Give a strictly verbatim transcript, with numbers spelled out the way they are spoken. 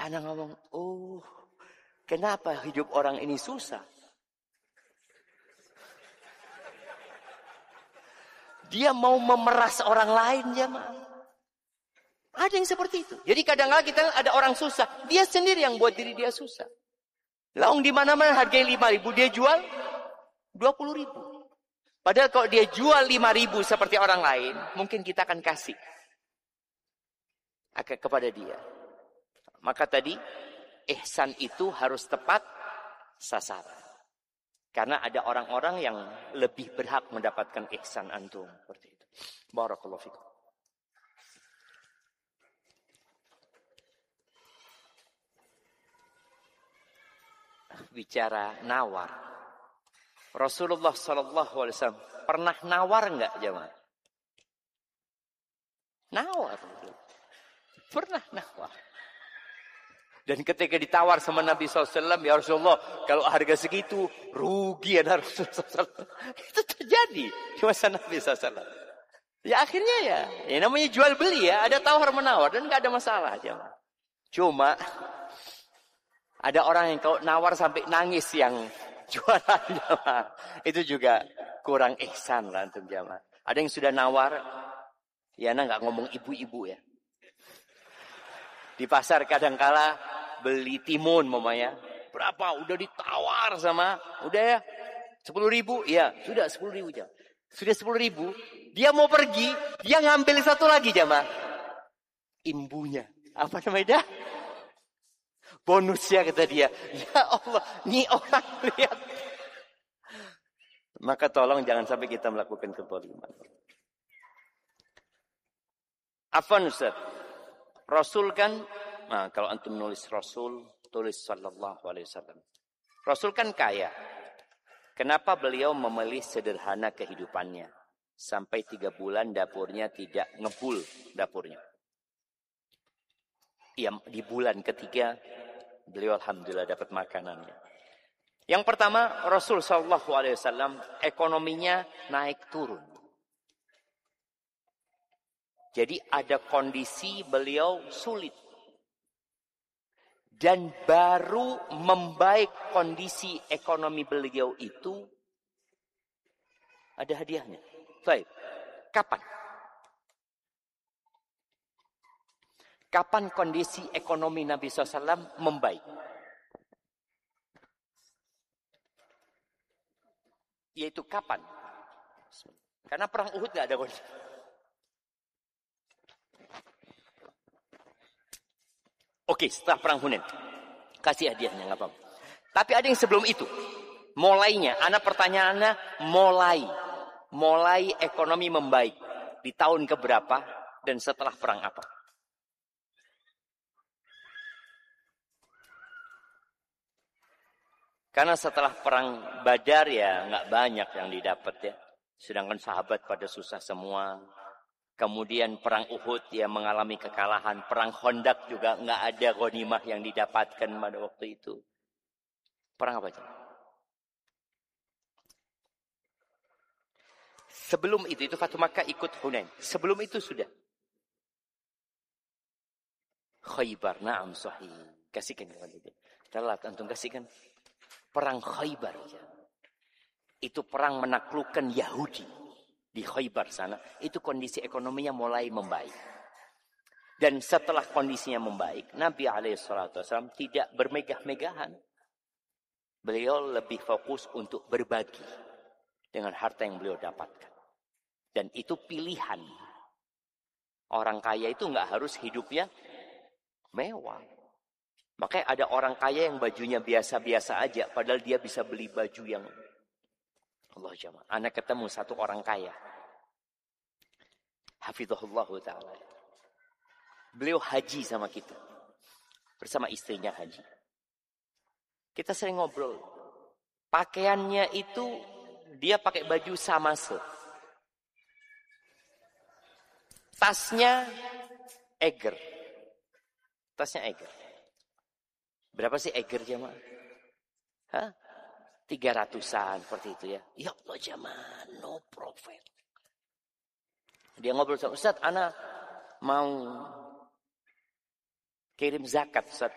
Anak ngomong, oh, kenapa hidup orang ini susah? Dia mau memeras orang lain, jemaah. Ada yang seperti itu. Jadi kadang-kadang kita ada orang susah, dia sendiri yang buat diri dia susah. Laung di mana-mana harganya lima ribu, dia jual dua puluh ribu. Padahal kalau dia jual lima ribu seperti orang lain, mungkin kita akan kasih kepada dia. Maka tadi, ihsan itu harus tepat sasaran. Karena ada orang-orang yang lebih berhak mendapatkan ihsan antum. Seperti itu. Barakallahu fikum. Bicara nawar. Rasulullah Sallallahu Alaihi Wasallam pernah nawar enggak jemaah? Nawar. Pernah nawar. Dan ketika ditawar sama Nabi shallallahu alaihi wasallam, ya Rasulullah, kalau harga segitu, rugi ya Rasulullah shallallahu alaihi wasallam. Itu terjadi di masa Nabi shallallahu alaihi wasallam. Ya akhirnya ya, ya namanya jual beli ya, ada tawar menawar dan nggak ada masalah jemaah. Cuma ada orang yang kalau nawar sampai nangis yang jualan jemaah. Itu juga kurang ihsan lah antum jemaah. Ada yang sudah nawar, ya nah nggak ngomong ibu-ibu ya. Di pasar kadangkala beli timun mamanya. Berapa? Udah ditawar sama. Udah ya? sepuluh ribu? Iya. Sudah sepuluh ribu jam. Sudah sepuluh ribu. Dia mau pergi. Dia ngambil satu lagi jamaah. Imbunya. Apa namanya dah? Bonusnya kata dia. Ya Allah. Ini orang lihat. Maka tolong jangan sampai kita melakukan kezaliman. Afwan Ustaz. Rasul kan, nah kalau antum nulis Rasul, tulis Sallallahu Alaihi Wasallam. Rasul kan kaya. Kenapa beliau memilih sederhana kehidupannya? Sampai tiga bulan dapurnya tidak ngebul dapurnya. Ya, di bulan ketiga, beliau alhamdulillah dapat makanannya. Yang pertama, Rasul Sallallahu Alaihi Wasallam ekonominya naik turun. Jadi ada kondisi beliau sulit. Dan baru membaik kondisi ekonomi beliau itu, ada hadiahnya. Baik, kapan? Kapan kondisi ekonomi Nabi shallallahu alaihi wasallam membaik? Yaitu kapan? Karena perang Uhud gak ada kondisi. Oke, setelah perang Hunain. Kasih hadiahnya, nggak apa-apa. Tapi ada yang sebelum itu. Mulainya, anak pertanyaannya, mulai. Mulai ekonomi membaik. Di tahun keberapa dan setelah perang apa? Karena setelah perang Badar ya nggak banyak yang didapat ya. Sedangkan sahabat pada susah semua. Kemudian perang Uhud ya mengalami kekalahan. Perang Khandaq juga nggak ada ghanimah yang didapatkan pada waktu itu. Perang apa aja? Sebelum itu, itu Fatu Makkah ikut Hunain. Sebelum itu sudah. Khaybar, na'am sahih. Kasihkan kepada dia. Telat antum kasihkan. Perang Khaybar aja. Itu perang menaklukkan Yahudi. Di Khaybar sana, itu kondisi ekonominya mulai membaik. Dan setelah kondisinya membaik, Nabi alaihi salatu wasallam tidak bermegah-megahan. Beliau lebih fokus untuk berbagi dengan harta yang beliau dapatkan. Dan itu pilihan. Orang kaya itu nggak harus hidupnya mewah. Makanya ada orang kaya yang bajunya biasa-biasa aja, padahal dia bisa beli baju yang Allah jamaah. Anak ketemu satu orang kaya. Hafizahullah ta'ala. Beliau haji sama kita. Bersama istrinya haji. Kita sering ngobrol. Pakaiannya itu, dia pakai baju samase. Tasnya Eger. Tasnya Eger. Berapa sih Eger jamaah? Hah? Tiga ratusan seperti itu ya. Ya Allah jamaah, no profit. Dia ngobrol sama Ustaz, ana mau kirim zakat Ustaz.